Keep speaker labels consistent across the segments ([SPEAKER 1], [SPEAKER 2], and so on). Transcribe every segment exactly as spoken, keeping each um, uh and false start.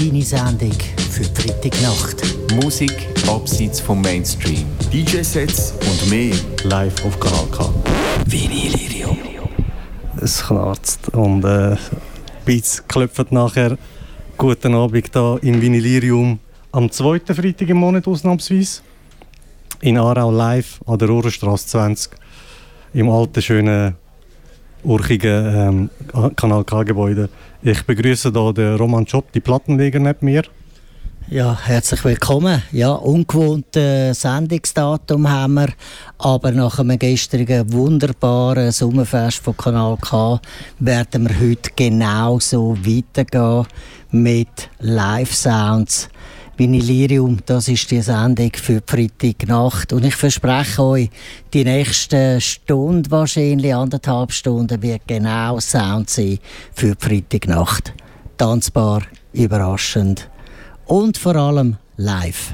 [SPEAKER 1] Deine Sendung für die Freitagnacht.
[SPEAKER 2] Musik abseits vom Mainstream. D J-Sets und mehr live auf Kanal K.
[SPEAKER 1] Vinylirium.
[SPEAKER 3] Es knarzt und äh, Beats klopfen nachher. Guten Abend hier im Vinylirium am zweiten Freitag im Monat ausnahmsweise. In Aarau live an der Uhrenstrasse zwanzig im alten, schönen, urchigen ähm, Kanal K-Gebäude. Ich begrüße hier den Roman Job, die Plattenleger neben mir.
[SPEAKER 1] Ja, herzlich willkommen. Ja, ungewohntes Sendungsdatum haben wir, aber nach einem gestrigen wunderbaren Sommerfest von Kanal K werden wir heute genauso weitergehen mit Live-Sounds. Vinylirium, das ist die Sendung für die Freitagnacht. Und ich verspreche euch, die nächste Stunde, wahrscheinlich anderthalb Stunden, wird genau Sound sein für die Freitagnacht. Tanzbar, überraschend und vor allem live.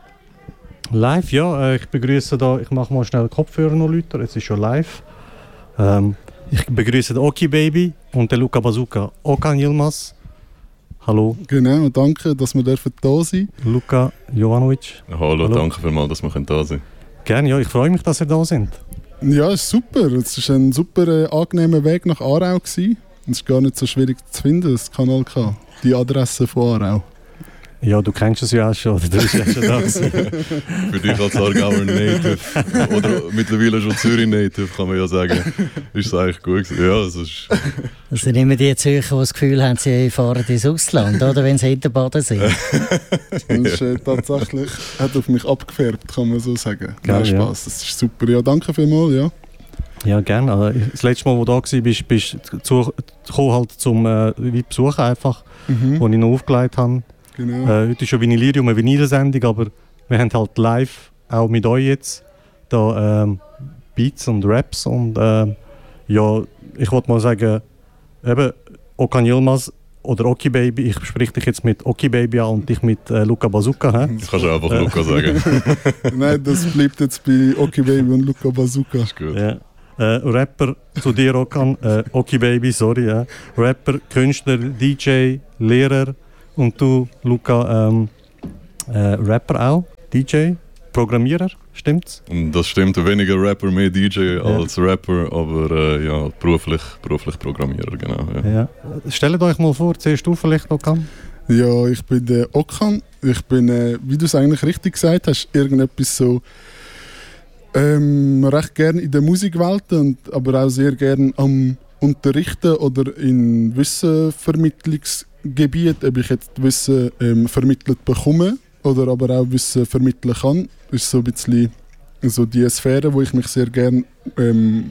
[SPEAKER 3] Live, ja. Äh, ich begrüße da, ich mache mal schnell den Kopfhörer noch lauter, jetzt ist schon live. Ähm, ich begrüße den Oki Baby und den Luca Bazooka. Okan Yilmaz. Hallo.
[SPEAKER 4] Genau, danke, dass wir da sein dürfen.
[SPEAKER 3] Luka Jovanovic.
[SPEAKER 5] Hallo, Hallo, danke vielmals, dass wir da sind.
[SPEAKER 3] Gerne, ja, ich freue mich, dass ihr da sind.
[SPEAKER 4] Ja, ist super. Es war ein super äh, angenehmer Weg nach Aarau gewesen. Es ist gar nicht so schwierig zu finden, das Kanal K. Die Adresse von Aarau.
[SPEAKER 3] Ja, du kennst es ja auch schon, oder? Du bist ja schon da gewesen.
[SPEAKER 5] Für dich als Aargauer Native oder mittlerweile schon Zürich Native, kann man ja sagen, ist es eigentlich gut gewesen. Ja, es ist...
[SPEAKER 1] Das sind immer die Zürcher, die das Gefühl haben, sie fahren ins Ausland, oder, wenn sie hinter Baden sind.
[SPEAKER 4] Das ist äh, tatsächlich, hat auf mich abgefärbt, kann man so sagen.
[SPEAKER 3] Geil,
[SPEAKER 4] Nein, Spaß,
[SPEAKER 3] ja.
[SPEAKER 4] Das ist super. Ja, danke vielmals, ja.
[SPEAKER 3] Ja, gerne. Also, das letzte Mal, wo du da warst, bist, bist du gekommen halt zum äh, Besuchen einfach,
[SPEAKER 4] Mhm.
[SPEAKER 3] wo ich noch aufgelegt habe.
[SPEAKER 4] Genau.
[SPEAKER 3] Äh, heute ist schon Vinylirium, eine Vinyl-Sendung, aber wir haben halt live, auch mit euch jetzt, da ähm, Beats und Raps und äh, ja, ich wollte mal sagen, eben Okan Yilmaz oder Oki Baby, ich spreche dich jetzt mit Oki Baby an und dich mit äh, Luca Bazooka. He?
[SPEAKER 5] Das kannst du einfach Luca sagen.
[SPEAKER 4] Nein, das bleibt jetzt bei Oki Baby und Luca Bazooka.
[SPEAKER 5] Ist gut.
[SPEAKER 3] Ja. Äh, Rapper zu dir, Okan, äh, Oki Baby, sorry. Ja. Rapper, Künstler, D J, Lehrer. Und du, Luca, ähm, äh, Rapper auch, D J, Programmierer, stimmt's?
[SPEAKER 5] Und das stimmt, weniger Rapper, mehr D J ja. als Rapper, aber äh, ja, beruflich, beruflich Programmierer, genau. Ja.
[SPEAKER 3] Ja. Stellt euch mal vor, zuerst du vielleicht, Okan?
[SPEAKER 4] Ja, ich bin der Okan. Ich bin, äh, wie du es eigentlich richtig gesagt hast, irgendetwas so ähm, recht gerne in der Musikwelt, und, aber auch sehr gerne am Unterrichten oder in Wissenvermittlungsgebiet, ob ich jetzt Wissen ähm, vermittelt bekomme oder aber auch Wissen vermitteln kann, ist so ein bisschen so die Sphäre, wo ich mich sehr gerne ähm,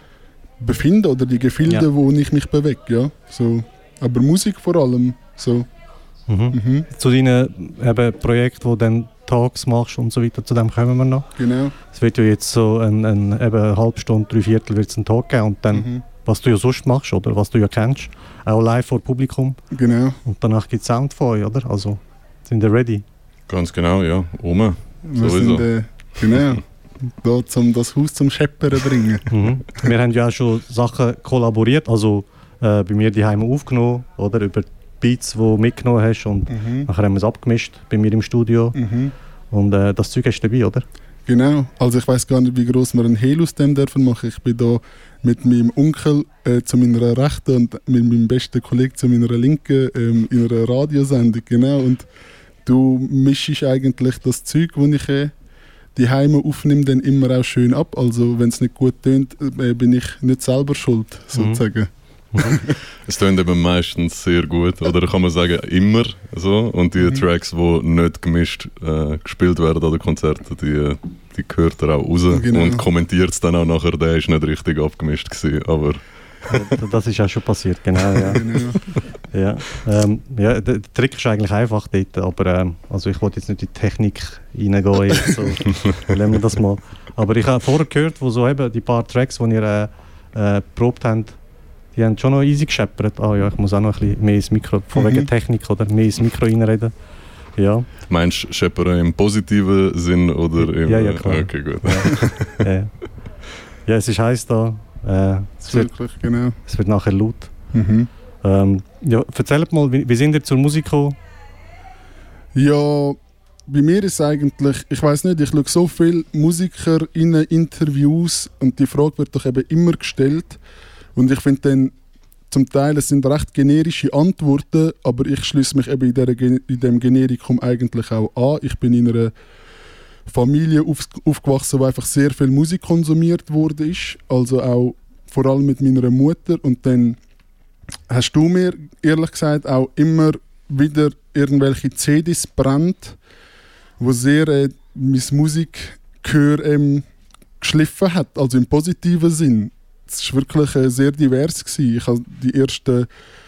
[SPEAKER 4] befinde, oder die Gefilde, ja. wo ich mich bewege, ja. So, aber Musik vor allem. So.
[SPEAKER 3] Mhm.
[SPEAKER 4] Mhm.
[SPEAKER 3] Zu deinen eben, Projekten, wo du dann Talks machst und so weiter, zu dem kommen wir noch.
[SPEAKER 4] Genau.
[SPEAKER 3] Es wird ja jetzt so ein, ein, eben eine halbe Stunde, drei Viertel wird es einen Talk geben und dann mhm. was du ja sonst machst, oder was du ja kennst, auch live vor Publikum.
[SPEAKER 4] Genau.
[SPEAKER 3] Und danach gibt es Sound von euch, oder? Also, sind ihr ready?
[SPEAKER 5] Ganz genau, ja. Oben.
[SPEAKER 4] Wir sind, äh, genau. Da, um das Haus zum Scheppern bringen.
[SPEAKER 3] Mhm. Wir haben ja auch schon Sachen kollaboriert, also äh, bei mir daheim aufgenommen, oder? Über Beats, die du mitgenommen hast, und
[SPEAKER 4] Mhm.
[SPEAKER 3] nachher haben wir es abgemischt bei mir im Studio.
[SPEAKER 4] Mhm.
[SPEAKER 3] Und äh, das Zeug hast du dabei, oder?
[SPEAKER 4] Genau. Also ich weiß gar nicht, wie groß wir einen Hehl aus dem dürfen machen. Ich bin da mit meinem Onkel äh, zu meiner Rechten und mit meinem besten Kollegen zu meiner Linken ähm, in einer Radiosendung, genau. Und du mischst eigentlich das Zeug, das ich äh, die Heime aufnehme, dann immer auch schön ab. Also wenn es nicht gut tönt, äh, bin ich nicht selber schuld, sozusagen.
[SPEAKER 3] Mhm.
[SPEAKER 5] Es tönt eben meistens sehr gut, oder kann man sagen, immer so. Und die
[SPEAKER 4] Mhm.
[SPEAKER 5] Tracks, die nicht gemischt äh, gespielt werden an den Konzerten, die, die gehört er auch raus
[SPEAKER 4] Genau.
[SPEAKER 5] und kommentiert es dann auch nachher, der ist nicht richtig abgemischt gewesen, aber...
[SPEAKER 3] Das ist auch schon passiert, genau. Ja.
[SPEAKER 4] Genau.
[SPEAKER 3] Ja, ähm, ja, der, der Trick ist eigentlich einfach dort, aber ähm, also ich wollte jetzt nicht in die Technik reingehen, jetzt, so. Lassen wir das mal. Aber ich habe vorher gehört, wo so eben die paar Tracks, die ihr äh, äh, geprobt habt, die haben schon noch easy gescheppert. Ah ja, ich muss auch noch ein bisschen mehr ins Mikro, von wegen
[SPEAKER 4] Mhm.
[SPEAKER 3] Technik, oder mehr ins Mikro reinreden. Ja.
[SPEAKER 5] Meinst du scheppern im positiven Sinn oder im...
[SPEAKER 3] Ja, ja, klar.
[SPEAKER 5] Okay, gut.
[SPEAKER 3] Ja, ja. Ja, es ist heiß da. Äh, es, wird,
[SPEAKER 4] Wirklich, genau.
[SPEAKER 3] es wird nachher laut.
[SPEAKER 4] Mhm.
[SPEAKER 3] Ähm, ja, erzählt mal, wie, wie sind ihr zur Musik gekommen?
[SPEAKER 4] Ja, bei mir ist eigentlich, ich weiß nicht, ich schaue so viele Musiker in Interviews und die Frage wird doch eben immer gestellt. Und ich finde dann, zum Teil es sind recht generische Antworten, aber ich schließe mich eben in, der, in dem Generikum eigentlich auch an. Ich bin in einer Familie auf, aufgewachsen, wo einfach sehr viel Musik konsumiert wurde, also auch vor allem mit meiner Mutter. Und dann hast du mir ehrlich gesagt auch immer wieder irgendwelche C Ds brennt, wo sehr äh, mein Musikgehör ähm, geschliffen hat, also im positiven Sinn. Es war wirklich äh, sehr divers gewesen. Ich habe die ersten,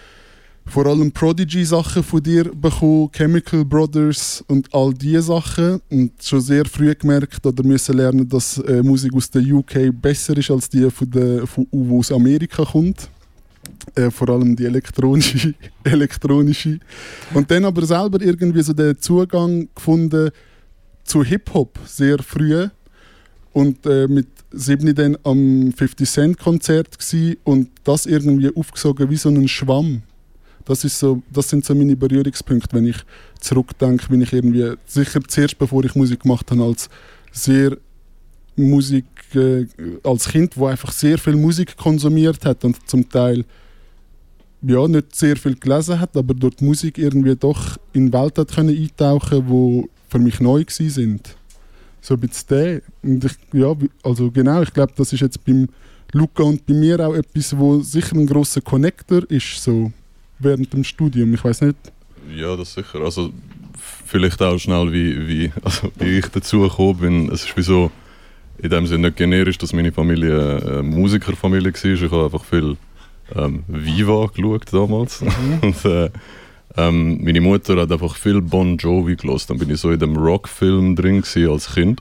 [SPEAKER 4] vor allem Prodigy-Sachen von dir bekommen, Chemical Brothers und all diese Sachen. Und schon sehr früh gemerkt oder müssen lernen, dass äh, Musik aus der U K besser ist als die, von der, von, die aus Amerika kommt. Äh, vor allem die elektronische, elektronische. Und dann aber selber irgendwie so den Zugang gefunden zu Hip-Hop sehr früh. Und äh, mit sieben dann am fifty Cent Konzert gsi und das irgendwie aufgesogen wie so ein Schwamm. Das, ist so, das sind so meine Berührungspunkte, wenn ich zurückdenke, wenn ich irgendwie, sicher zuerst bevor ich Musik gemacht habe, als sehr Musik, äh, als Kind, wo einfach sehr viel Musik konsumiert hat und zum Teil ja, nicht sehr viel gelesen hat, aber durch die Musik irgendwie doch in Welt hat können eintauchen, wo für mich neu gsi sind. So ein bisschen der. Und ich, ja, also genau, ich glaube, das ist jetzt beim Luca und bei mir auch etwas, wo sicher ein grosser Connector ist, so während dem Studium. Ich weiß nicht.
[SPEAKER 5] Ja, das sicher. Also vielleicht auch schnell, wie, wie, also, wie ich dazu gekommen bin. Es ist wie so, in dem Sinne nicht generisch, dass meine Familie eine Musikerfamilie war. Ich habe einfach viel ähm, Viva geschaut damals. Mhm. Und, äh, ähm, meine Mutter hat einfach viel Bon Jovi gehört. Dann bin ich so in dem Rockfilm drin als Kind.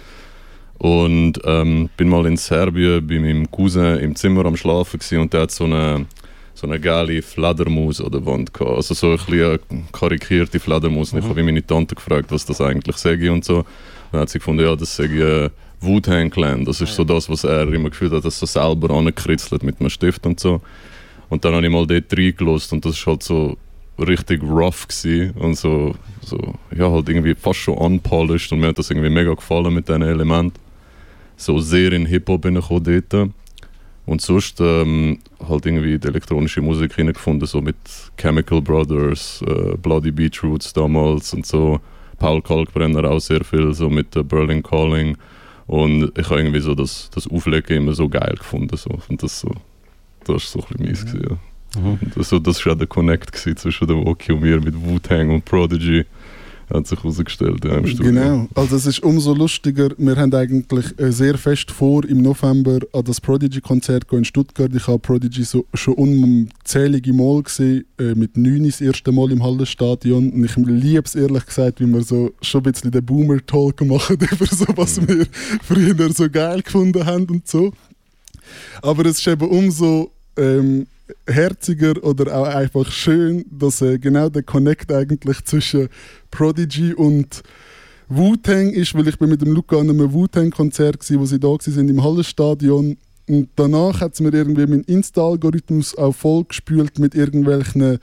[SPEAKER 5] Und ähm, bin mal in Serbien bei meinem Cousin im Zimmer am Schlafen gewesen, und der hat so eine, so eine geile Fledermaus an der Wand gehabt. Also so ein bisschen eine karikierte Fledermaus. Mhm. Ich habe meine Tante gefragt, was das eigentlich sei und so. Dann hat sie gefunden, ja, das sei äh, Wu-Tang Clan. Das ist so das, was er immer gefühlt hat, das so selber angekritzelt mit einem Stift und so. Und dann habe ich mal dort reingelassen und das ist halt so richtig rough gewesen und so, so, ja, halt irgendwie fast schon unpolished, und mir hat das irgendwie mega gefallen mit diesen Elementen. So sehr in Hip-Hop bin ich auch dort. Und sonst ähm, halt irgendwie die elektronische Musik hineingefunden, so mit Chemical Brothers, äh, Bloody Beetroots damals und so. Paul Kalkbrenner auch sehr viel, so mit äh, Berlin Calling. Und ich habe irgendwie so das, das Auflegen immer so geil gefunden. So. Und das, so, das war so ein bisschen mies. Mhm. Gewesen, ja. Mhm. Das, so, das war auch der Connect gewesen zwischen dem Woki und mir mit Wu-Tang und Prodigy. Hat sich herausgestellt, ja, im Studio.
[SPEAKER 4] Genau, also es ist umso lustiger. Wir haben eigentlich äh, sehr fest vor, im November an das Prodigy-Konzert in Stuttgart. Ich habe Prodigy so, schon unzählige Mal gesehen, äh, mit neun das erste Mal im Hallenstadion. Und ich liebe es ehrlich gesagt, wie wir so schon ein bisschen den Boomer-Talk machen über so, was wir früher so geil gefunden haben und so. Aber es ist eben umso ähm, herziger oder auch einfach schön, dass äh, genau der Connect eigentlich zwischen Prodigy und Wu-Tang ist, weil ich bin mit dem Luca an einem Wu-Tang-Konzert gsi, wo sie da waren im Hallenstadion, und danach hat es mir irgendwie meinen Insta-Algorithmus auch vollgespült mit irgendwelchen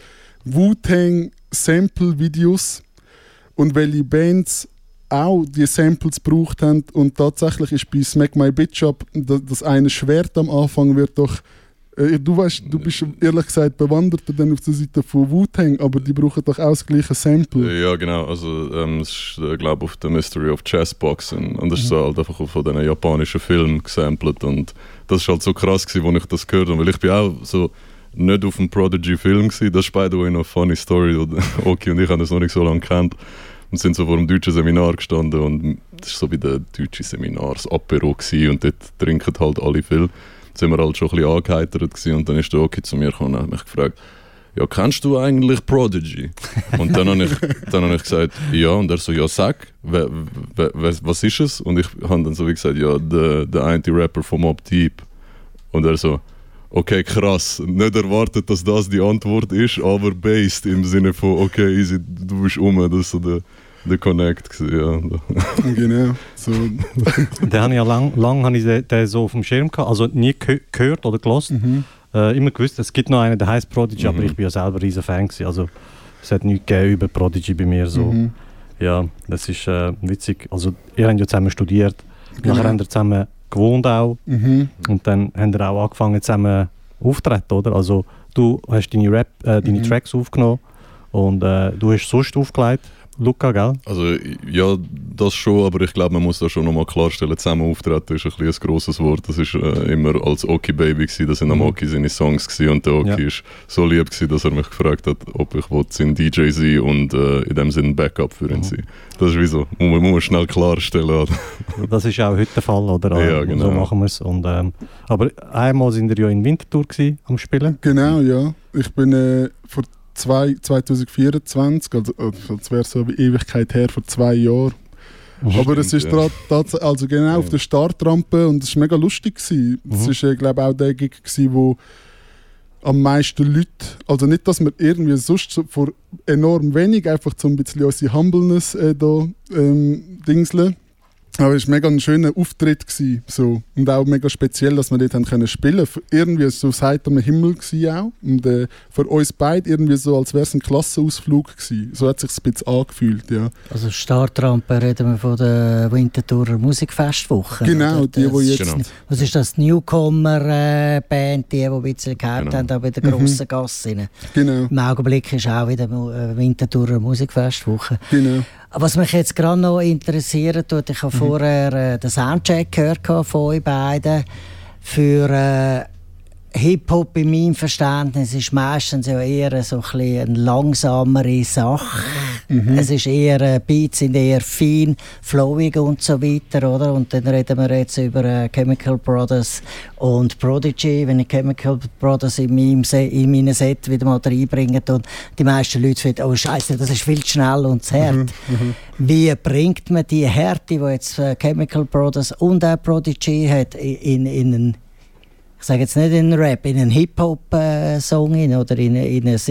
[SPEAKER 4] Wu-Tang-Sample-Videos und welche Bands auch die Samples gebraucht haben, und tatsächlich ist bei Smack My Bitch Up das eine Schwert am Anfang wird doch. Du weißt, du bist ehrlich gesagt bewandert dann auf der Seite von Wu-Tang, aber die brauchen doch auch das gleiche Sample.
[SPEAKER 5] Ja, genau. Also, ähm, es ist, äh, glaube ich, auf The Mystery of Chessbox. Und, und das ist so halt einfach von diesen japanischen Filmen gesampelt. Und das war halt so krass, als ich das gehört habe. Weil ich bin auch so nicht auf dem Prodigy-Film gewesen. Das ist by the way noch eine funny Story. Oki und ich haben das noch nicht so lange gekannt. Und sind so vor dem deutschen Seminar gestanden. Und das war so wie der deutsche Seminar, das Apero gewesen. Und dort trinken halt alle viel. Sind wir halt schon ein bisschen angeheitert gewesen, und dann ist der Oki zu mir gekommen und hat mich gefragt, ja, kennst du eigentlich Prodigy? Und dann habe ich, dann hab ich gesagt, ja, und er so, ja, sag, wer, wer, wer, was ist es? Und ich habe dann so wie gesagt, ja, der, der Anti-Rapper von Mobb Deep. Und er so, okay, krass, nicht erwartet, dass das die Antwort ist, aber based im Sinne von, okay, easy, du bist um, das ist so der der Connect gewesen, ja.
[SPEAKER 4] Genau. So.
[SPEAKER 3] Den habe ich ja lang, lang habe ich den, den so auf dem Schirm gehabt, also nie geh- gehört oder gelesen. Mhm. Äh, immer gewusst, es gibt noch einen, der heißt Prodigy, mhm. aber ich bin ja selber riesen Fan gewesen, also es hat nichts gegeben über Prodigy bei mir so. Mhm. Ja, das ist äh, witzig. Also, ihr habt ja zusammen studiert,
[SPEAKER 4] Genau.
[SPEAKER 3] nachher habt ihr zusammen gewohnt auch
[SPEAKER 4] Mhm.
[SPEAKER 3] und dann habt ihr auch angefangen zusammen aufzutreten, oder? Also, du hast deine, Rap, äh, deine
[SPEAKER 4] Mhm.
[SPEAKER 3] Tracks aufgenommen und äh, du hast sonst aufgelegt, Luca, gell?
[SPEAKER 5] Also ja, das schon, aber ich glaube, man muss da schon nochmal klarstellen, zusammen auftreten ist ein, bisschen ein grosses Wort. Das war äh, immer als Oki Baby gewesen, das sind am
[SPEAKER 3] Mhm.
[SPEAKER 5] Oki seine Songs gewesen, und der Oki
[SPEAKER 3] Ja.
[SPEAKER 5] ist so lieb gewesen, dass er mich gefragt hat, ob ich sein D J sein und äh, in dem Sinne ein Backup für ihn
[SPEAKER 3] Mhm.
[SPEAKER 5] sein. Das ist wie so, muss man, muss man schnell klarstellen.
[SPEAKER 3] Das ist auch heute der Fall, oder?
[SPEAKER 5] Ja,
[SPEAKER 3] Ähm,
[SPEAKER 5] genau.
[SPEAKER 3] So machen wir es. Und, ähm, aber einmal sind wir ja in Winterthur gewesen, am Spielen.
[SPEAKER 4] Genau, ja. Ich bin äh, vor zwei, zwanzig vierundzwanzig, also es wäre so eine Ewigkeit her, vor zwei Jahren. Aber es ist
[SPEAKER 5] ja.
[SPEAKER 4] tra- tats- also genau auf der Startrampe und es war mega lustig gewesen. Es
[SPEAKER 3] Mhm.
[SPEAKER 4] war, äh, glaube ich, auch der Gig gewesen, wo am meisten Leute, also nicht, dass wir irgendwie sonst so vor enorm wenig, einfach so ein bisschen unsere Humbleness äh, da ähm, dingseln. Aber es war mega ein schöner Auftritt gewesen, so. Und auch mega speziell, dass wir dort haben können spielen. F- Irgendwie so seit am Himmel gewesen auch. Und äh, für uns beide irgendwie so, als wäre es ein Klassenausflug gewesen. So hat es sich ein bisschen angefühlt, ja.
[SPEAKER 1] Also Startrampe reden wir von der Winterthurer Musikfestwoche.
[SPEAKER 4] Genau,
[SPEAKER 1] oder?
[SPEAKER 4] die, die jetzt...
[SPEAKER 5] Genau.
[SPEAKER 1] Was ist das? Die Newcomer-Band, die, die ein bisschen gehypt
[SPEAKER 4] Genau.
[SPEAKER 1] haben, auch bei der
[SPEAKER 4] Mhm.
[SPEAKER 1] grossen Gasse rein.
[SPEAKER 4] Genau,
[SPEAKER 1] Im Augenblick ist auch wieder äh, Winterthurer Musikfestwoche.
[SPEAKER 4] genau.
[SPEAKER 1] Was mich jetzt gerade noch interessieren tut, ich habe
[SPEAKER 4] Mhm.
[SPEAKER 1] vorher äh, den Soundcheck gehört von euch beiden. Für äh, Hip-Hop in meinem Verständnis ist meistens ja eher so ein bisschen eine langsamere Sache.
[SPEAKER 4] Mhm.
[SPEAKER 1] Es ist eher, äh, Beats sind eher fein, flowig und so weiter, oder? Und dann reden wir jetzt über äh, Chemical Brothers und Prodigy. Wenn ich Chemical Brothers in meinem Se in meinen Set wieder mal reinbringe und die meisten Leute finden, oh Scheiße, das ist viel zu schnell und zu hart.
[SPEAKER 4] Mhm.
[SPEAKER 1] Wie bringt man die Härte, die jetzt äh, Chemical Brothers und auch Prodigy hat, in, in einen, ich sage jetzt nicht in einen Rap, in einen Hip-Hop-Song äh, oder in, in eine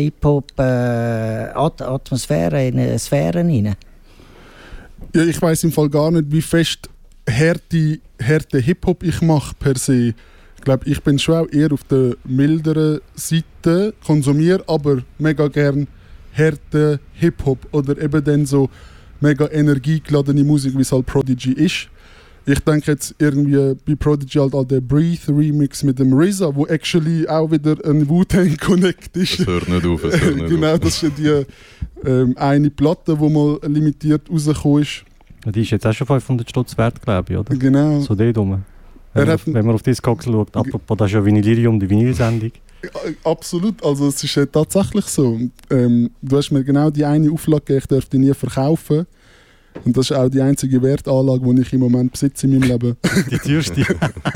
[SPEAKER 1] Hip-Hop-Atmosphäre, in eine Sphäre rein?
[SPEAKER 4] Ja, ich weiss im Fall gar nicht, wie fest harte, harte Hip-Hop ich mache per se. Ich glaube, ich bin schon auch eher auf der milderen Seite, konsumiere aber mega gern harte Hip-Hop oder eben dann so mega energiegeladene Musik, wie es halt Prodigy ist. Ich denke jetzt irgendwie bei Prodigy halt an den Breathe Remix mit dem R Z A, wo actually auch wieder ein Wu-Tang Connect ist.
[SPEAKER 5] Es hört nicht auf, es hört nicht
[SPEAKER 4] Genau,
[SPEAKER 5] auf.
[SPEAKER 4] das ist ja die ähm, eine Platte, die mal limitiert rausgekommen ist.
[SPEAKER 3] Die ist jetzt auch schon fünfhundert Stutz wert, glaube ich, oder?
[SPEAKER 4] Genau.
[SPEAKER 3] So dort rum.
[SPEAKER 4] Er
[SPEAKER 3] Wenn, man
[SPEAKER 4] hat
[SPEAKER 3] auf-
[SPEAKER 4] ein-
[SPEAKER 3] wenn man auf Discogs schaut, apropos, das ist ja Vinylirium, die Vinylsendung.
[SPEAKER 4] Ja, absolut, also es ist äh, tatsächlich so. Ähm, du hast mir genau die eine Auflage gegeben, ich darf die nie verkaufen. Und das ist auch die einzige Wertanlage, die ich im Moment besitze in meinem Leben.
[SPEAKER 3] Die teuerste. ja.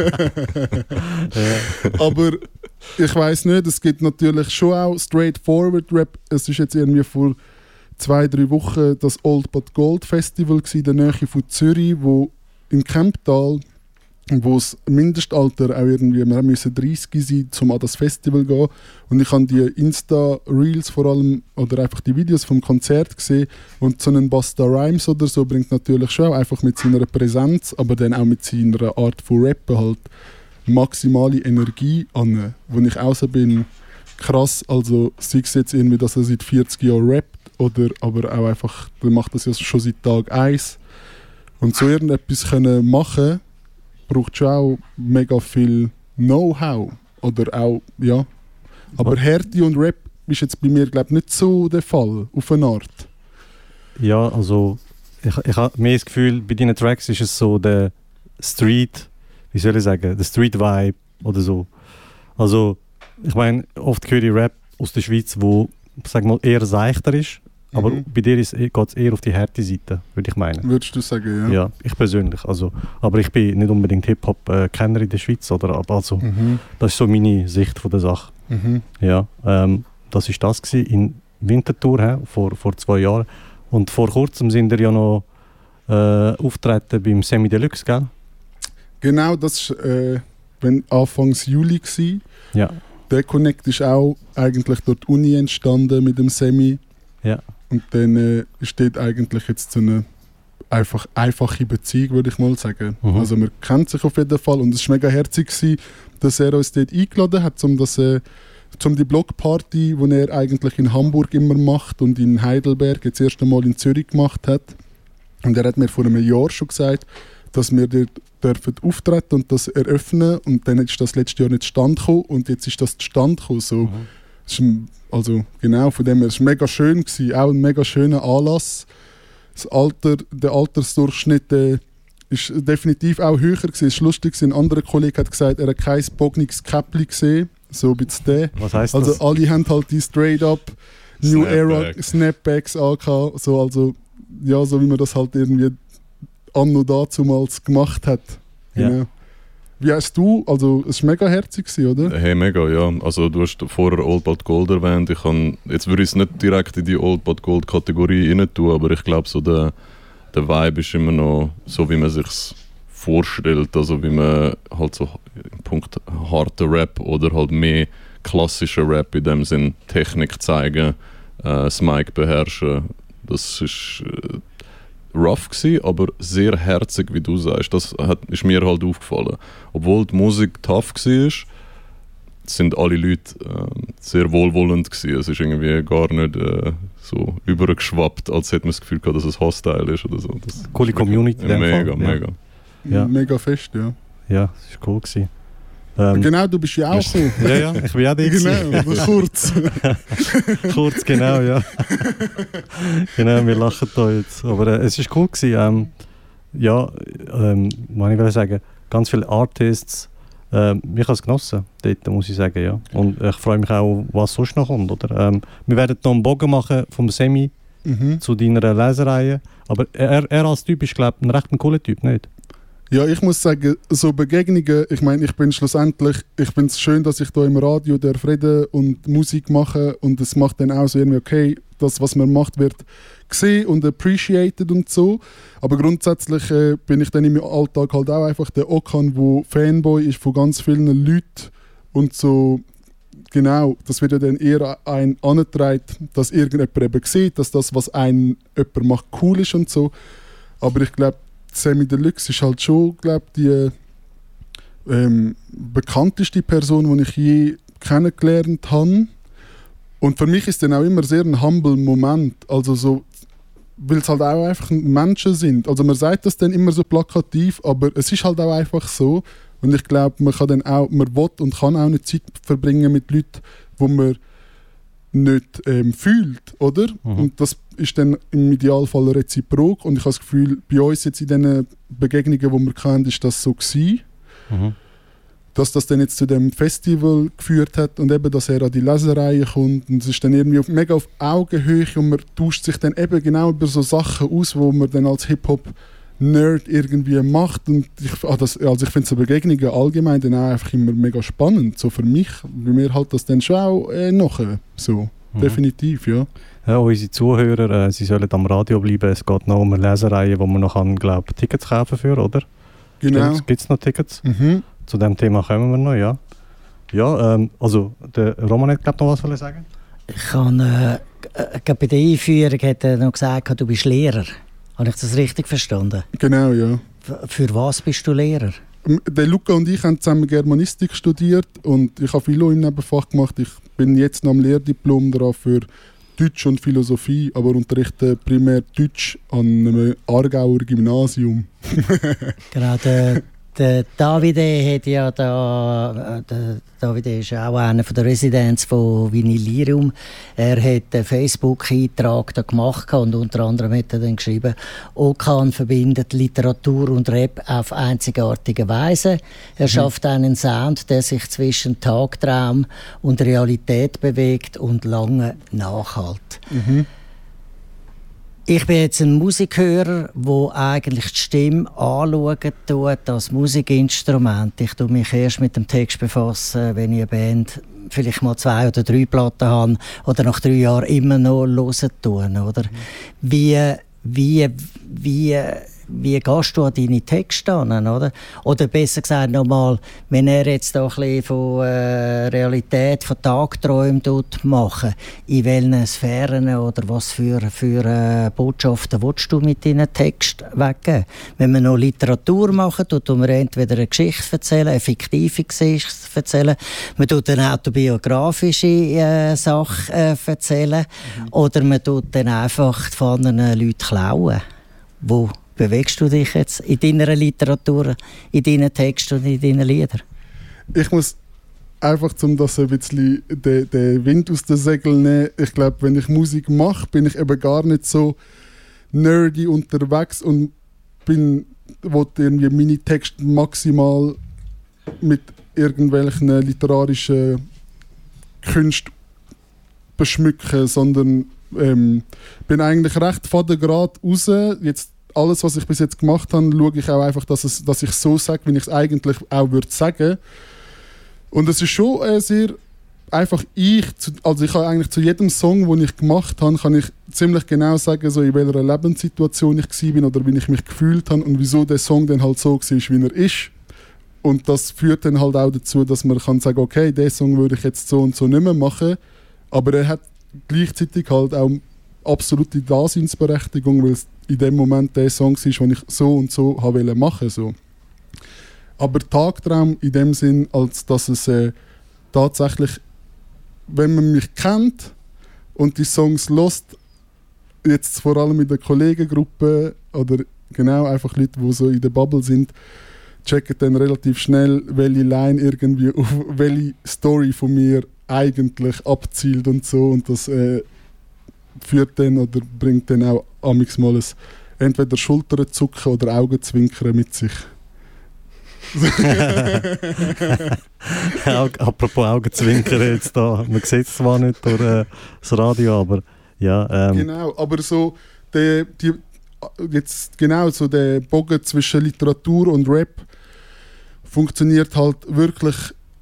[SPEAKER 4] Aber ich weiss nicht, es gibt natürlich schon auch straightforward Rap. Es ist jetzt irgendwie vor zwei, drei Wochen das Old But Gold Festival gewesen, in der Nähe von Zürich, wo in Kemptal, wo das Mindestalter auch irgendwie, wir müssen dreißig sein, um an das Festival zu gehen. Und ich habe die Insta-Reels vor allem, oder einfach die Videos vom Konzert gesehen. Und so ein Busta Rhymes oder so bringt natürlich schon auch einfach mit seiner Präsenz, aber dann auch mit seiner Art von Rappen halt maximale Energie an. Wo ich auch so bin, krass, also sei es jetzt irgendwie, dass er seit vierzig Jahren rappt, oder aber auch einfach, der macht das ja schon seit Tag eins. Und so irgendetwas können machen, braucht schon auch mega viel Know-how. Oder auch, ja. Aber Härte und Rap ist jetzt bei mir, glaube ich, nicht so der Fall, auf eine Art.
[SPEAKER 3] Ja, also ich, ich habe mehr das Gefühl, bei deinen Tracks ist es so der Street, wie soll ich sagen, der Street-Vibe oder so. Also ich meine, oft höre ich Rap aus der Schweiz, wo, sag mal, eher seichter ist, aber
[SPEAKER 4] Mhm.
[SPEAKER 3] bei dir geht es eher auf die harte Seite, würde ich meinen.
[SPEAKER 4] Würdest du sagen, ja?
[SPEAKER 3] Ja, ich persönlich. Also, aber ich bin nicht unbedingt Hip-Hop-Kenner in der Schweiz. Oder, aber also,
[SPEAKER 4] Mhm.
[SPEAKER 3] das ist so meine Sicht von der Sache.
[SPEAKER 4] Mhm.
[SPEAKER 3] Ja, ähm, das war das gewesen in Winterthur he, vor, vor zwei Jahren. Und vor kurzem sind wir ja noch äh, auftreten beim Semi Deluxe, gell?
[SPEAKER 4] Genau, das war äh, wenn Anfangs Juli. Gewesen.
[SPEAKER 3] Ja.
[SPEAKER 4] Der Connect ist auch eigentlich dort die Uni entstanden mit dem Semi.
[SPEAKER 3] Ja.
[SPEAKER 4] Und dann äh, steht eigentlich jetzt so eine einfach einfache Beziehung, würde ich mal sagen.
[SPEAKER 3] Mhm.
[SPEAKER 4] Also man kennt sich auf jeden Fall und es war mega herzig, gewesen, dass er uns dort eingeladen hat, um, das, äh, um die Blockparty, die er eigentlich in Hamburg immer macht und in Heidelberg jetzt erst einmal in Zürich gemacht hat. Und er hat mir vor einem Jahr schon gesagt, dass wir dort dürfen auftreten und das eröffnen. Und dann ist das letztes Jahr nicht zustande gekommen und jetzt ist das zustande gekommen. So. Mhm. Ist ein, also genau, von dem her, es war mega schön gewesen, auch ein mega schöner Anlass. Das Alter, der Altersdurchschnitt äh, ist definitiv auch höher gewesen. Es war lustig, ein anderer Kollege hat gesagt, er hat kein bogniges Käppli gesehen. So ein bisschen der.
[SPEAKER 3] Was heisst
[SPEAKER 4] also
[SPEAKER 3] das?
[SPEAKER 4] Alle haben halt die straight up New
[SPEAKER 5] Snapback.
[SPEAKER 4] Era Snapbacks angehabt. So, also, ja, so wie man das halt irgendwie anno dazumals gemacht hat.
[SPEAKER 3] Ja.
[SPEAKER 4] Genau. Wie hast du, also es war mega herzig, oder?
[SPEAKER 5] Hey, mega, ja. Also du hast vorher Old But Gold erwähnt. Ich kann, jetzt würde ich es nicht direkt in die Old But Gold Kategorie rein tun, aber ich glaube, so der, der Vibe ist immer noch so, wie man sich vorstellt. Also wie man halt so im Punkt harter Rap oder halt mehr klassischer Rap in dem Sinn Technik zeigen, äh, das Mic beherrschen. Das ist äh, rough gewesen, aber sehr herzig, wie du sagst. Das hat, ist mir halt aufgefallen. Obwohl die Musik tough war, sind alle Leute äh, sehr wohlwollend gewesen. Es ist irgendwie gar nicht äh, so übergeschwappt, als hätte man das Gefühl gehabt, dass es hostile ist oder so. Das
[SPEAKER 3] Coole Community in dem
[SPEAKER 5] mega,
[SPEAKER 3] Fall.
[SPEAKER 5] mega.
[SPEAKER 3] Ja.
[SPEAKER 4] Mega fest, ja.
[SPEAKER 3] Ja, das war cool gewesen. Ähm,
[SPEAKER 4] Genau, du bist ja auch so.
[SPEAKER 3] ja, ja, ich bin auch da.
[SPEAKER 4] Genau, aber kurz.
[SPEAKER 3] Kurz, genau, ja. Genau, wir lachen da jetzt. Aber äh, es war cool gewesen. Ähm, ja, ähm, was ich will sagen, ganz viele Artists, ähm, ich habe es genossen, dort, muss ich sagen, ja. Und ich freue mich auch, was sonst noch kommt, oder? Ähm, wir werden noch einen Bogen machen vom Semi
[SPEAKER 4] Mhm.
[SPEAKER 3] zu deiner Lesereihe. Aber er, er als Typ ist, glaube ich, ein recht ein cooler Typ, nicht?
[SPEAKER 4] Ja, ich muss sagen, so Begegnungen, ich meine, ich bin schlussendlich, ich finde es schön, dass ich da im Radio darf reden und Musik machen und es macht dann auch so irgendwie, okay, das, was man macht, wird gesehen und appreciated und so. Aber grundsätzlich äh, bin ich dann im Alltag halt auch einfach der Okan, der Fanboy ist von ganz vielen Leuten und so, genau, das wird ja dann eher ein angetragen, dass irgendjemand eben sieht, dass das, was ein jemand macht, cool ist und so. Aber ich glaube, Samy Deluxe ist halt schon, glaube die ähm, bekannteste Person, die ich je kennengelernt habe. Und für mich ist dann auch immer sehr ein humble Moment, also so, weil es halt auch einfach Menschen sind. Also man sagt das dann immer so plakativ, aber es ist halt auch einfach so. Und ich glaube, man kann dann auch, man will und kann auch nicht Zeit verbringen mit Leuten, die man nicht ähm, fühlt, oder? Mhm. Und das ist dann im Idealfall reziprok. Und ich habe das Gefühl, bei uns jetzt in diesen Begegnungen, die wir kennen, ist das so gewesen. Mhm. Dass das dann jetzt zu dem Festival geführt hat und eben, dass er an die Lesereihe kommt. Und es ist dann irgendwie auf, mega auf Augenhöhe und man tauscht sich dann eben genau über so Sachen aus, wo man dann als Hip-Hop-Nerd irgendwie macht. Und ich, ah, das, also ich finde so Begegnungen allgemein dann auch einfach immer mega spannend. So für mich, bei mir halt das dann schon auch äh, nachher. So, mhm. Definitiv, ja.
[SPEAKER 3] Ja, unsere Zuhörer, äh, sie sollen am Radio bleiben. Es geht noch um eine Lesereihe, wo man noch kann, glaub, Tickets kaufen für, oder?
[SPEAKER 4] Genau.
[SPEAKER 3] Gibt es noch Tickets?
[SPEAKER 4] Mhm.
[SPEAKER 3] Zu dem Thema kommen wir noch, ja. Ja, ähm, also der Roman hat glaub, noch was wollen sagen.
[SPEAKER 1] Ich kann, äh, äh, bei der Einführung hat er noch gesagt, du bist Lehrer. Habe ich das richtig verstanden?
[SPEAKER 4] Genau, ja.
[SPEAKER 1] F- für was bist du Lehrer?
[SPEAKER 4] Der Luca und ich haben zusammen Germanistik studiert und ich habe Philo im Nebenfach gemacht. Ich bin jetzt noch am Lehrdiplom dran für Deutsch und Philosophie, aber unterrichte primär Deutsch an einem Aargauer Gymnasium.
[SPEAKER 1] Genau, der, der Davide hat ja da, der Davide ist auch einer von der Residenz von Vinilirum. Er hat einen Facebook-Eintrag da gemacht und unter anderem hat er dann geschrieben, Okan verbindet Literatur und Rap auf einzigartige Weise. Er mhm. schafft einen Sound, der sich zwischen Tagtraum und Realität bewegt und lange nachhält. Mhm. Ich bin jetzt ein Musikhörer, der eigentlich die Stimme anschauen tut als Musikinstrument. Ich tue mich erst mit dem Text befassen, wenn ich eine Band vielleicht mal zwei oder drei Platten habe oder nach drei Jahren immer noch hören tun. Oder? Wie, wie, wie, wie gehst du an deine Texte an? Oder, oder besser gesagt nochmal, wenn er jetzt da ein bisschen von äh, Realität, von Tagträumen machen, in welchen Sphären oder was für, für äh, Botschaften willst du mit deinen Texten weggeben? Wenn wir noch Literatur machen, tun wir entweder eine Geschichte erzählen, eine fiktive Geschichte erzählen, man tut eine autobiografische äh, Sache äh, erzählen mhm. oder man tut dann einfach von anderen Leuten klauen. Wo bewegst du dich jetzt in deiner Literatur, in deinen Texten und in deinen Liedern?
[SPEAKER 4] Ich muss einfach, um das ein bisschen den, den Wind aus den Segeln nehmen, ich glaube, wenn ich Musik mache, bin ich eben gar nicht so nerdy unterwegs und bin, will irgendwie meine Texte maximal mit irgendwelchen literarischen Künsten beschmücken, sondern ähm, bin eigentlich recht fadengrad raus. Jetzt alles, was ich bis jetzt gemacht habe, schaue ich auch einfach, dass, es, dass ich so sage, wie ich es eigentlich auch würde sagen. Und es ist schon äh, sehr einfach ich, zu, also ich kann eigentlich zu jedem Song, den ich gemacht habe, kann ich ziemlich genau sagen, so in welcher Lebenssituation ich war oder wie ich mich gefühlt habe und wieso der Song dann halt so war, wie er ist. Und das führt dann halt auch dazu, dass man kann sagen, okay, den Song würde ich jetzt so und so nicht mehr machen, aber er hat gleichzeitig halt auch absolute Daseinsberechtigung, weil es in dem Moment der Song ist, den ich so und so habe machen so. Aber Tagtraum in dem Sinn, als dass es äh, tatsächlich, wenn man mich kennt und die Songs hört, jetzt vor allem in der Kollegengruppe oder genau einfach Leute, die so in der Bubble sind, checken dann relativ schnell, welche Line irgendwie auf welche Story von mir eigentlich abzielt und so. Und das äh, führt dann oder bringt dann auch amigs mal ein entweder Schulterzucken oder Augenzwinkern mit sich.
[SPEAKER 3] Apropos Augenzwinkern jetzt da, man sieht es zwar nicht durch äh, das Radio, aber ja. Ähm.
[SPEAKER 4] Genau, aber so die, die, jetzt genau so der Bogen zwischen Literatur und Rap funktioniert halt wirklich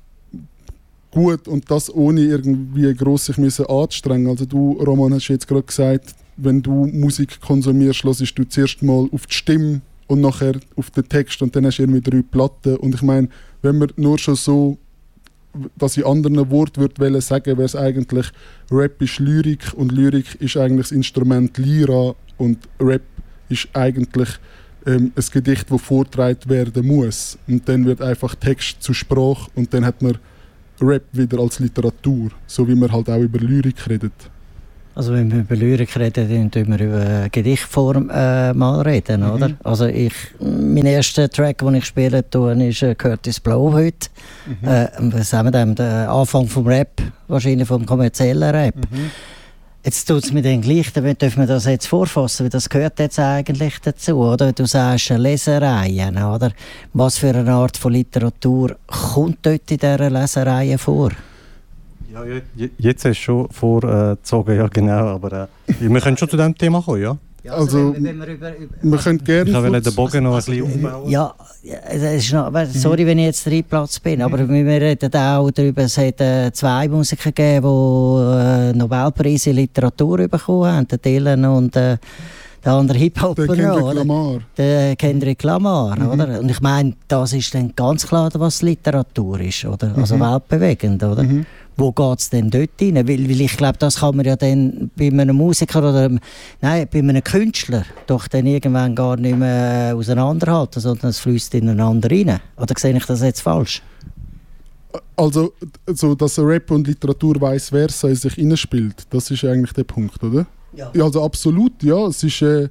[SPEAKER 4] gut und das ohne irgendwie gross sich müssen anzustrengen. Also du, Roman, hast jetzt gerade gesagt, wenn du Musik konsumierst, hörst du zuerst mal auf die Stimme und nachher auf den Text und dann hast du irgendwie drei Platten. Und ich meine, wenn man nur schon so, dass ich anderen Worten würde sagen, wäre es eigentlich, Rap ist Lyrik und Lyrik ist eigentlich das Instrument Lyra und Rap ist eigentlich ähm, ein Gedicht, das vorgetragen werden muss. Und dann wird einfach Text zu Sprache und dann hat man Rap wieder als Literatur, so wie man halt auch über Lyrik redet.
[SPEAKER 1] Also wenn wir über Lyrik reden, dann tun wir über Gedichtform äh, mal reden, mhm. oder? Also ich, mein erster Track, den ich spiele, ist äh, Curtis Blow heute. Mhm. Äh, was haben wir denn? Der Anfang vom Rap, wahrscheinlich vom kommerziellen Rap. Mhm. Jetzt tut es mir dann gleich, dann dürfen wir das jetzt vorfassen, weil das gehört jetzt eigentlich dazu, oder? Du sagst Lesereien, oder? Was für eine Art von Literatur kommt dort in dieser Lesereihe vor?
[SPEAKER 3] Ja, jetzt hast du schon vorgezogen, ja genau, aber äh, wir können schon zu diesem Thema kommen, ja?
[SPEAKER 1] Ja, also,
[SPEAKER 4] also
[SPEAKER 1] wenn, wenn wir, über, über,
[SPEAKER 4] wir können gerne...
[SPEAKER 3] Ich will den Bogen noch ein bisschen umbauen.
[SPEAKER 1] Ja, das ist noch, sorry, mhm. wenn ich jetzt Platz bin, aber mhm. wir reden auch darüber, es hat äh, zwei Musiker gegeben, die äh, Nobelpreise in Literatur bekommen haben, der Dylan und äh, der andere Hip-Hopper.
[SPEAKER 4] Der Kendrick Lamar.
[SPEAKER 1] Der Kendrick Lamar,
[SPEAKER 4] mhm.
[SPEAKER 1] oder? Und ich meine, das ist dann ganz klar, was Literatur ist, oder? Also mhm. weltbewegend, oder? Mhm. Wo geht es denn dort rein? Weil, weil ich glaube, das kann man ja dann bei einem Musiker oder nein, bei einem Künstler doch dann irgendwann gar nicht mehr auseinanderhalten, sondern es fließt ineinander rein. Oder sehe ich das jetzt falsch?
[SPEAKER 4] Also, so, dass Rap und Literatur vice versa in sich hineinspielt, das ist eigentlich der Punkt, oder?
[SPEAKER 1] Ja.
[SPEAKER 4] Ja, also absolut, ja. Es ist, äh,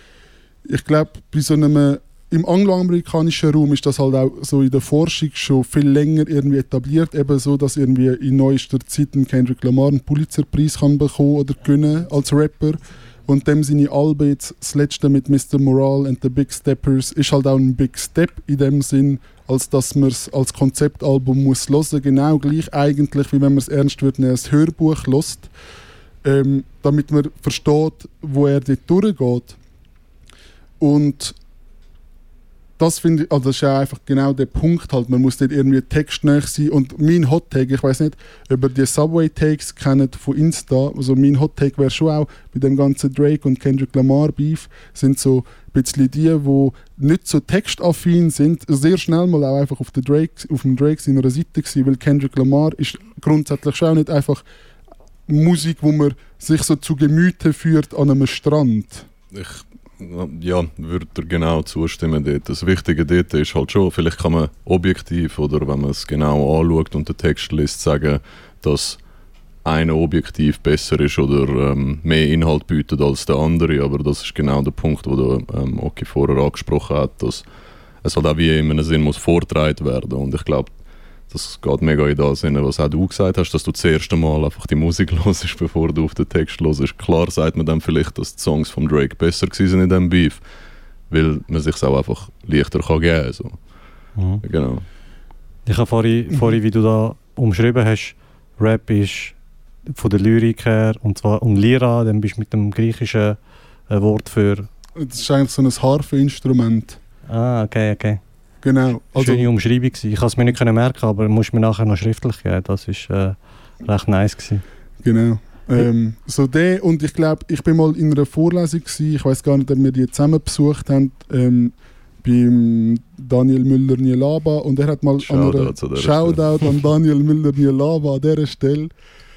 [SPEAKER 4] ich glaube, bei so einem im angloamerikanischen Raum ist das halt auch so in der Forschung schon viel länger irgendwie etabliert, eben so, dass irgendwie in neuester Zeit ein Kendrick Lamar einen Pulitzerpreis kann bekommen oder gewinnen als Rapper. Und dem seine Alben jetzt, das letzte mit Mister Moral and the Big Steppers, ist halt auch ein Big Step in dem Sinn, als dass man es als Konzeptalbum muss hören, genau gleich eigentlich, wie wenn man es ernst wird, ein Hörbuch hört, ähm, damit man versteht, wo er dort durchgeht. Und das finde ich, also das ist ja einfach genau der Punkt halt, man muss dort irgendwie textnah sein und mein Hot Take, ich weiß nicht, ob ihr die Subway Takes kennt von Insta, also mein Hot Take wäre schon auch bei dem ganzen Drake und Kendrick Lamar Beef, sind so ein bisschen die, die nicht so textaffin sind, sehr schnell mal auch einfach auf, der Drake, auf dem Drake seiner Seite gewesen, weil Kendrick Lamar ist grundsätzlich schon auch nicht einfach Musik, wo man sich so zu Gemüte führt an einem Strand.
[SPEAKER 5] Ich Ja, würde dir genau zustimmen dort. Das Wichtige dort ist halt schon, vielleicht kann man objektiv oder wenn man es genau anschaut und den Text liest, sagen, dass einer objektiv besser ist oder ähm, mehr Inhalt bietet als der andere, aber das ist genau der Punkt, den der ähm, Oki vorher angesprochen hat, dass es halt auch wie in einem Sinn muss vorgetragen werden und ich glaube, das geht mega in das Sinne, was auch du gesagt hast, dass du das erste Mal einfach die Musik hörst, bevor du auf den Text hörst. Klar sagt man dann vielleicht, dass die Songs von Drake besser waren in diesem Beef, weil man sich auch einfach leichter kann geben kann. So. Mhm. Genau.
[SPEAKER 3] Ich habe vorhin, vorhin, wie du da umschrieben hast, Rap ist von der Lyrik her, und zwar und Lyra, dann bist du mit dem griechischen äh, Wort für...
[SPEAKER 4] Das ist eigentlich so ein Harfeninstrument.
[SPEAKER 3] Ah, okay, okay.
[SPEAKER 4] Genau.
[SPEAKER 3] Also, schöne Umschreibung gewesen. Ich konnte es mir nicht merken, aber musst mir nachher noch schriftlich geben. Das war äh, recht nice gewesen.
[SPEAKER 4] Genau. Ähm, so der, und ich glaube, ich bin mal in einer Vorlesung gewesen, ich weiß gar nicht, ob wir die zusammen besucht haben, ähm, beim Daniel Müller-Nielaba, und er hat mal
[SPEAKER 5] Shoutout,
[SPEAKER 4] an einer, Shoutout an Daniel Müller-Nielaba an dieser Stelle.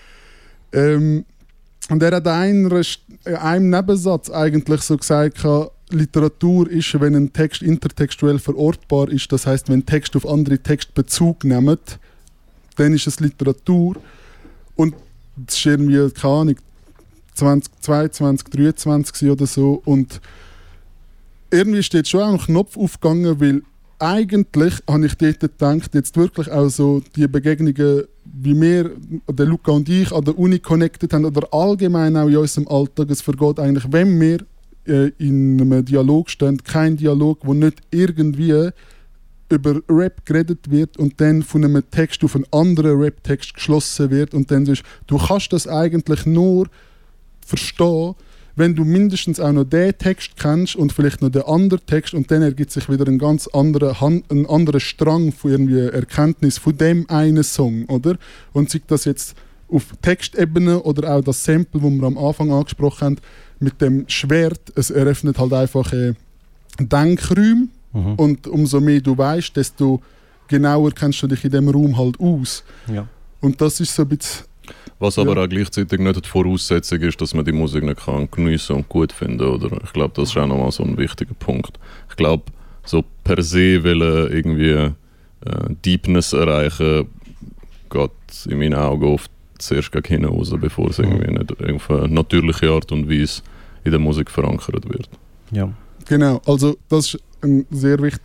[SPEAKER 4] Ähm, und er hat in einem Nebensatz eigentlich so gesagt, Literatur ist, wenn ein Text intertextuell verortbar ist, das heißt, wenn Text auf andere Texte Bezug nehmen, dann ist es Literatur. Und das ist irgendwie, keine Ahnung, zwanzig zweiundzwanzig, dreiundzwanzig oder so. Und irgendwie steht schon auch ein Knopf aufgegangen, weil eigentlich habe ich dort gedacht, jetzt wirklich auch so die Begegnungen, wie wir, der Luca und ich, an der Uni connected haben, oder allgemein auch in unserem Alltag, es vergeht eigentlich, wenn wir äh, in einem Dialog stehen, kein Dialog, wo nicht irgendwie über Rap geredet wird und dann von einem Text auf einen anderen Rap-Text geschlossen wird und dann sagst du, kannst das eigentlich nur verstehen, wenn du mindestens auch noch den Text kennst und vielleicht noch den anderen Text, und dann ergibt sich wieder ein ganz anderer, Hand, ein anderer Strang von irgendwie Erkenntnis von dem einen Song, oder? Und sei das jetzt auf Textebene oder auch das Sample, das wir am Anfang angesprochen haben, mit dem Schwert, es eröffnet halt einfach äh, Denkräume. Mhm. Und umso mehr du weißt, desto genauer kennst du dich in dem Raum halt aus.
[SPEAKER 3] Ja.
[SPEAKER 4] Und das ist so ein bisschen...
[SPEAKER 5] Was aber ja. auch gleichzeitig nicht die Voraussetzung ist, dass man die Musik nicht kann geniessen und gut finden, oder? Ich glaube, das ist auch nochmal so ein wichtiger Punkt. Ich glaube, so per se wollen irgendwie äh, Deepness erreichen, geht in meinen Augen oft zuerst gegen hinten raus, bevor es irgendwie nicht auf eine natürliche Art und Weise in der Musik verankert wird.
[SPEAKER 3] Ja.
[SPEAKER 4] Genau, also das ist ein sehr wichtiger